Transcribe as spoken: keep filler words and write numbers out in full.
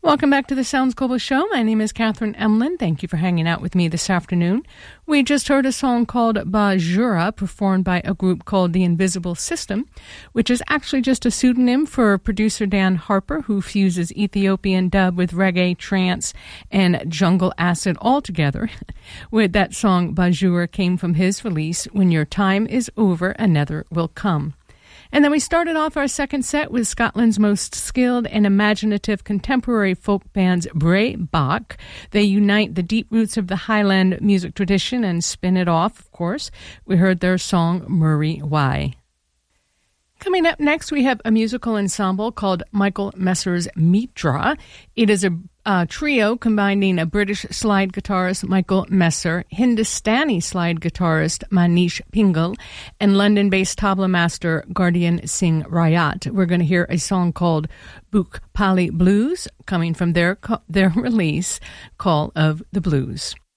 Welcome back to the Sounds Global Show. My name is Catherine Emlin. Thank you for hanging out with me this afternoon. We just heard a song called Bajura, performed by a group called The Invisible System, which is actually just a pseudonym for producer Dan Harper, who fuses Ethiopian dub with reggae, trance, and jungle acid all together. With that song, Bajura came from his release, When Your Time Is Over, Another Will Come. And then we started off our second set with Scotland's most skilled and imaginative contemporary folk bands, Bray Bach. They unite the deep roots of the Highland music tradition and spin it off, of course. We heard their song, Murray Why. Coming up next, we have a musical ensemble called Michael Messer's Mitra. It is a uh, trio combining a British slide guitarist, Michael Messer, Hindustani slide guitarist, Manish Pingle, and London-based tabla master, Guardian Singh Rayat. We're going to hear a song called Buk Pali Blues, coming from their, their release, Call of the Blues.